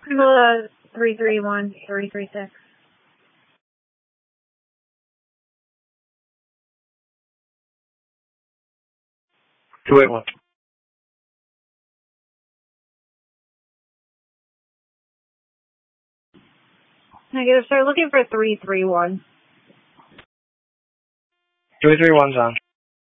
Google 331-336. 281. Negative, sir. Looking for 331. 331's on.